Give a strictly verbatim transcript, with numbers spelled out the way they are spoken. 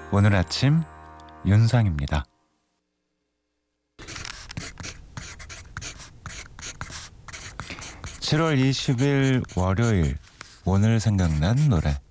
오늘 아침 윤상입니다. 칠월 이십일 월요일, 오늘 생각난 노래.